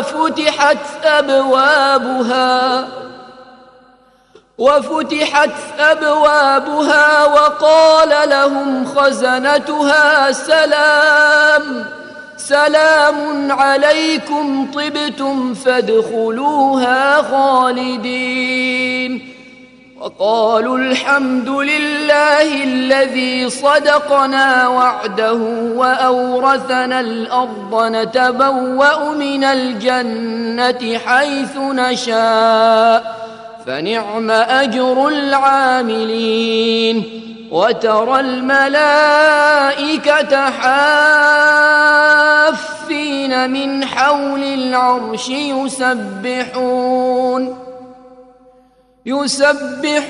وفتحت أبوابها وقال لهم خزنتها سلام عليكم طبتم فادخلوها خالدين. وقالوا الحمد لله الذي صدقنا وعده وأورثنا الأرض نتبوأ من الجنة حيث نشاء فنعم أجر العاملين. وترى الملائكة حافين من حول العرش يسبحون